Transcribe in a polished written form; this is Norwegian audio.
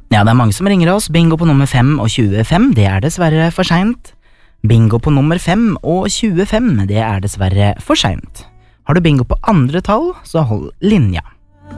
Ja, det mange som ringer oss. Bingo på nummer 5 og 25, det dessverre for sent. Bingo på nummer 5 og 25, det dessverre for sent. Har du bingo på andre tall, så hold linja.